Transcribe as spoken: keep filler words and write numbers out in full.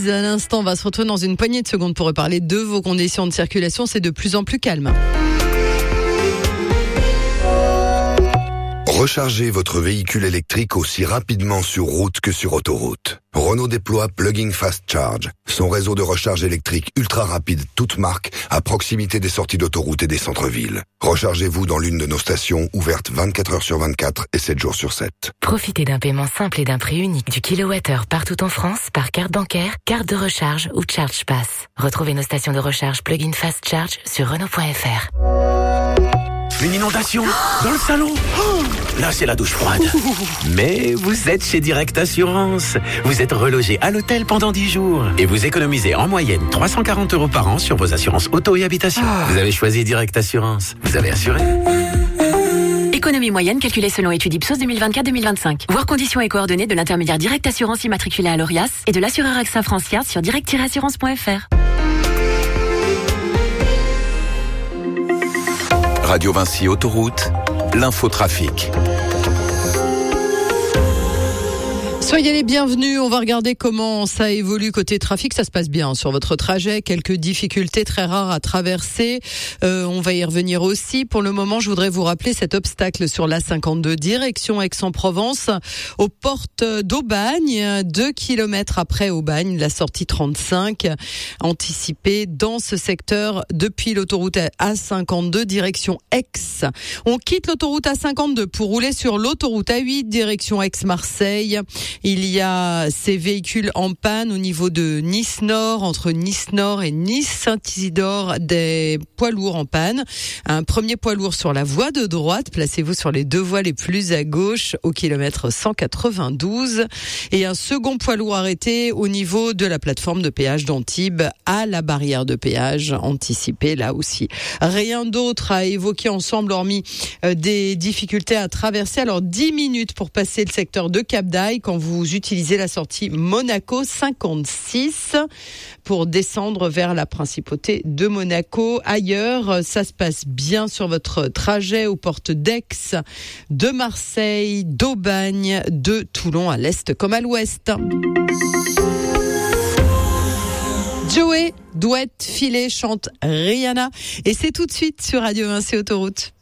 Louise, à l'instant, on va se retrouver dans une poignée de secondes pour reparler de vos conditions de circulation. C'est de plus en plus calme. Rechargez votre véhicule électrique aussi rapidement sur route que sur autoroute. Renault déploie Plug-in Fast Charge, son réseau de recharge électrique ultra rapide toute marque à proximité des sorties d'autoroute et des centres-villes. Rechargez-vous dans l'une de nos stations ouvertes vingt-quatre heures sur vingt-quatre et sept jours sur sept. Profitez d'un paiement simple et d'un prix unique du kilowattheure partout en France par carte bancaire, carte de recharge ou Charge Pass. Retrouvez nos stations de recharge Plug-in Fast Charge sur Renault point F R. Une inondation dans le salon. Oh, là, c'est la douche froide. Mais vous êtes chez Direct Assurance. Vous êtes relogé à l'hôtel pendant dix jours. Et vous économisez en moyenne trois cent quarante euros par an sur vos assurances auto et habitation. Ah. Vous avez choisi Direct Assurance. Vous avez assuré. Économie moyenne calculée selon étude Ipsos deux mille vingt-quatre deux mille vingt-cinq. Voir conditions et coordonnées de l'intermédiaire Direct Assurance immatriculé à l'Orias et de l'assureur AXA Francia sur direct tiret assurance point F R. Radio Vinci Autoroute, l'infotrafic. Soyez les bienvenus, on va regarder comment ça évolue côté trafic. Ça se passe bien sur votre trajet, quelques difficultés très rares à traverser. Euh, on va y revenir aussi. Pour le moment, je voudrais vous rappeler cet obstacle sur l'A cinquante-deux, direction Aix-en-Provence, aux portes d'Aubagne, deux kilomètres après Aubagne, la sortie trente-cinq, anticipée dans ce secteur depuis l'autoroute A cinquante-deux, direction Aix. On quitte l'autoroute A cinquante-deux pour rouler sur l'autoroute A huit, direction Aix-Marseille. Il y a ces véhicules en panne au niveau de Nice-Nord, entre Nice-Nord et Nice-Saint-Isidore, des poids lourds en panne. Un premier poids lourd sur la voie de droite, placez-vous sur les deux voies les plus à gauche, au kilomètre cent quatre-vingt-douze. Et un second poids lourd arrêté au niveau de la plateforme de péage d'Antibes, à la barrière de péage, anticipée là aussi. Rien d'autre à évoquer ensemble, hormis des difficultés à traverser. Alors, dix minutes pour passer le secteur de Cap-d'Aille, quand vous vous utilisez la sortie Monaco cinquante-six pour descendre vers la principauté de Monaco. Ailleurs, ça se passe bien sur votre trajet aux portes d'Aix, de Marseille, d'Aubagne, de Toulon à l'est comme à l'ouest. Joey, Douette, Filet, chante Rihanna. Et c'est tout de suite sur Radio Vinci Autoroute.